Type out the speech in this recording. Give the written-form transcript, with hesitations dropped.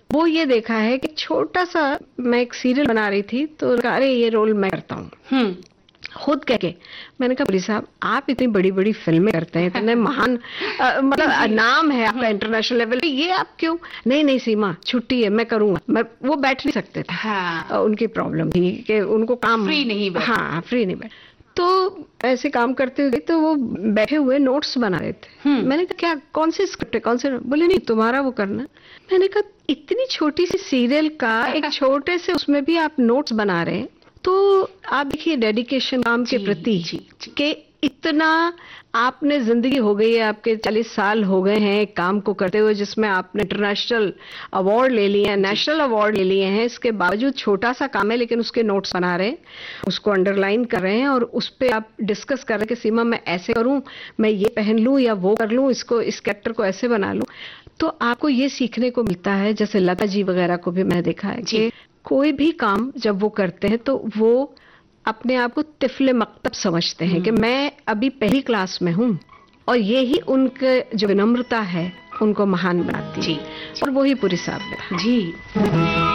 वो ये देखा है कि छोटा सा, मैं एक सीरियल बना रही थी तो कहा, अरे ये रोल मैं करता हूँ, खुद कह के। मैंने कहा पुलिस साहब आप इतनी बड़ी बड़ी फिल्में करते हैं, इतने महान मतलब नाम है आपका इंटरनेशनल लेवल पे, ये आप क्यों? नहीं नहीं सीमा छुट्टी है, मैं करूंगा। मैं वो बैठ नहीं सकते थे। हाँ। उनकी प्रॉब्लम थी कि उनको काम फ्री नहीं बैठ। हाँ फ्री नहीं बैठ। तो ऐसे काम करते हुए तो वो बैठे हुए नोट्स बना रहे थे। मैंने कहा क्या, कौन सी स्क्रिप्ट है, कौन से? बोले नहीं तुम्हारा वो करना। मैंने कहा इतनी छोटी सी सीरियल का एक छोटे से उसमें भी आप नोट्स बना रहे हैं, तो आप देखिए डेडिकेशन काम के प्रति के इतना आपने, जिंदगी हो गई है आपके 40 साल हो गए हैं काम को करते हुए, जिसमें आपने इंटरनेशनल अवार्ड ले लिए हैं, नेशनल अवार्ड ले लिए हैं। इसके बावजूद छोटा सा काम है लेकिन उसके नोट्स बना रहे हैं, उसको अंडरलाइन कर रहे हैं और उस पे आप डिस्कस कर रहे हैं कि सीमा मैं ऐसे करूं, मैं ये पहन लूं या वो कर लूं, इसको इस कैरेक्टर को ऐसे बना लूं। तो आपको ये सीखने को मिलता है। जैसे लता जी वगैरह को भी मैंने देखा है कि कोई भी काम जब वो करते हैं तो वो अपने आप को तिफले मकतब समझते हैं कि मैं अभी पहली क्लास में हूँ, और यही उनके जो विनम्रता है उनको महान बनाती है। और वही पुरी साहब है। जी।